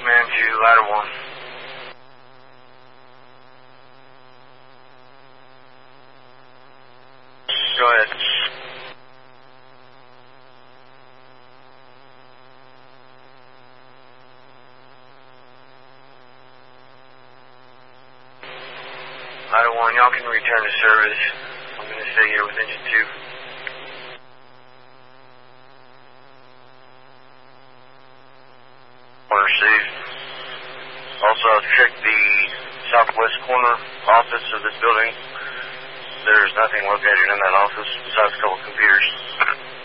command to ladder 1. Go ahead. Ladder 1, y'all can return to service. I'm going to stay here with engine 2. Received. Also, I've checked the southwest corner office of this building. There's nothing located in that office besides a couple computers.